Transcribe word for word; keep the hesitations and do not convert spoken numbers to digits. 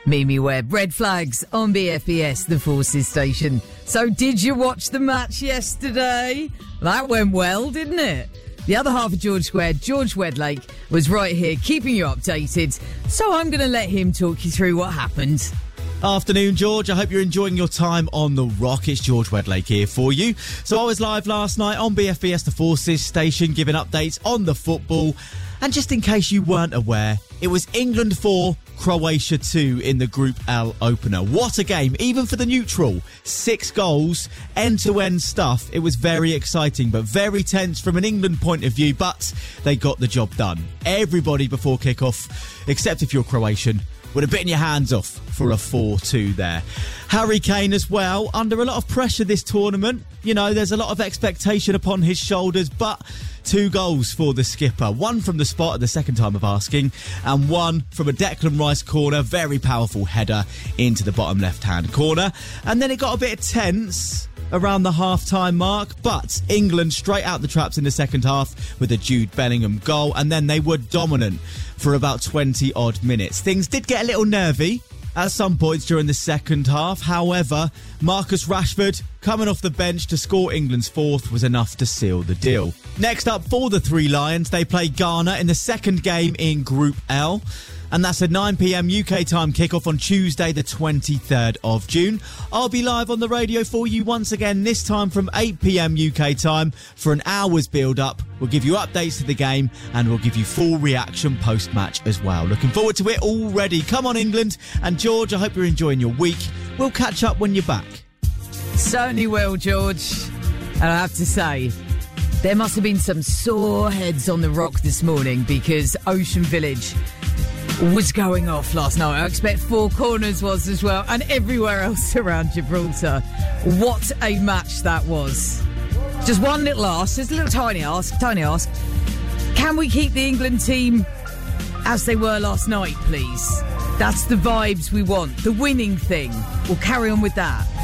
Mimi Webb, Red Flags on B F B S, the Forces station. So did you watch the match yesterday? That went well, didn't it? The other half of George Square, George Wedlake, was right here keeping you updated. So I'm going to let him talk you through what happened. Afternoon, George. I hope you're enjoying your time on the Rock. It's George Wedlake here for you. So I was live last night on B F B S, the Forces station, giving updates on the football. And just in case you weren't aware, it was England four, Croatia two in the Group L opener. What a game, even for the neutral. Six goals, end-to-end stuff. It was very exciting, but very tense from an England point of view, but they got the job done. Everybody before kick-off, except if you're Croatian, would have bitten your hands off for a four two there. Harry Kane as well, under a lot of pressure this tournament. You know, there's a lot of expectation upon his shoulders, but two goals for the skipper. One from the spot at the second time of asking, and one from a Declan Rice corner. Very powerful header into the bottom left-hand corner. And then it got a bit tense around the half-time mark, but England straight out the traps in the second half with a Jude Bellingham goal, and then they were dominant for about twenty odd minutes. Things did get a little nervy at some points during the second half. However, Marcus Rashford coming off the bench to score England's fourth was enough to seal the deal. Next up for the Three Lions, they play Ghana in the second game in Group L. And that's a nine p.m. U K time kickoff on Tuesday, the twenty-third of June. I'll be live on the radio for you once again, this time from eight p.m. U K time for an hour's build-up. We'll give you updates to the game and we'll give you full reaction post-match as well. Looking forward to it already. Come on, England. And George, I hope you're enjoying your week. We'll catch up when you're back. Certainly will, George. And I have to say, there must have been some sore heads on the Rock this morning because Ocean Village was going off last night. I expect Four Corners was as well, and everywhere else around Gibraltar. What a match that was. Just one little ask, just a little tiny ask, tiny ask. Can we keep the England team as they were last night, please? That's the vibes we want. The winning thing. We'll carry on with that.